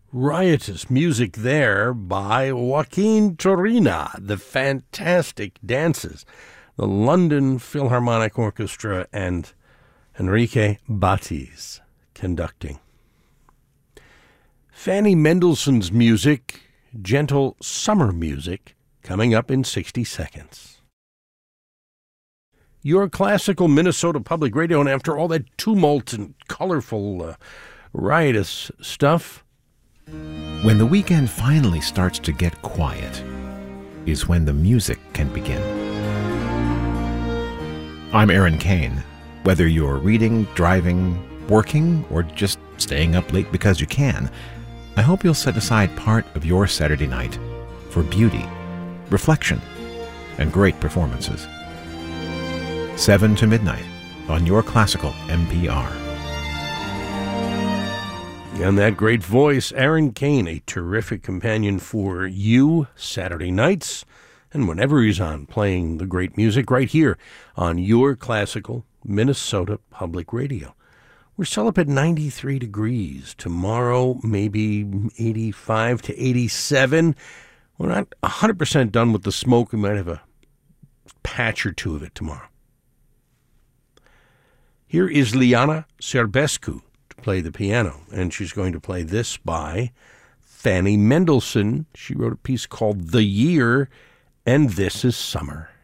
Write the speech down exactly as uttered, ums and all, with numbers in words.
Riotous music there by Joaquin Turina, the fantastic dances, the London Philharmonic Orchestra, and Enrique Batiz conducting. Fanny Mendelssohn's music, gentle summer music, coming up in sixty seconds. Your classical Minnesota Public Radio, and after all that tumult and colorful, uh, riotous stuff, when the weekend finally starts to get quiet is when the music can begin. I'm Aaron Kane. Whether you're reading, driving, working, or just staying up late because you can, I hope you'll set aside part of your Saturday night for beauty, reflection, and great performances. seven to midnight on Your Classical N P R. And that great voice, Aaron Kane, a terrific companion for you Saturday nights and whenever he's on, playing the great music right here on Your Classical Minnesota Public Radio. We're still up at ninety-three degrees. Tomorrow, maybe eighty-five to eighty-seven. We're not one hundred percent done with the smoke. We might have a patch or two of it tomorrow. Here is Liana Serbescu play the piano, and she's going to play this by Fanny Mendelssohn. She wrote a piece called The Year, and This is Summer.